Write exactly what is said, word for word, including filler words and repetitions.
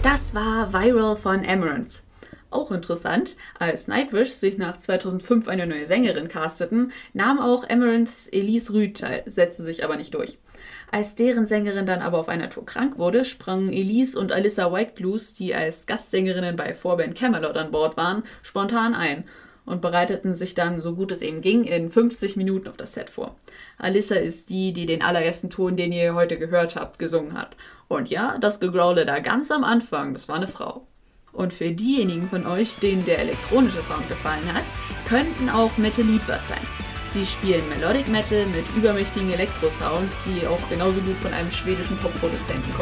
Das war Viral von Amaranth. Auch interessant, als Nightwish sich nach zweitausendfünf eine neue Sängerin casteten, nahm auch Amaranths Elise Rüd teil, setzte sich aber nicht durch. Als deren Sängerin dann aber auf einer Tour krank wurde, sprangen Elise und Alyssa Whiteglues, die als Gastsängerinnen bei Vorband Kamelot an Bord waren, spontan ein und bereiteten sich dann, so gut es eben ging, in fünfzig Minuten auf das Set vor. Alyssa ist die, die den allerersten Ton, den ihr heute gehört habt, gesungen hat. Und ja, das Gegrowle da ganz am Anfang, das war eine Frau. Und für diejenigen von euch, denen der elektronische Sound gefallen hat, könnten auch Metallied was sein. Sie spielen Melodic Metal mit übermächtigen Elektro-Sounds, die auch genauso gut von einem schwedischen Popproduzenten kommen.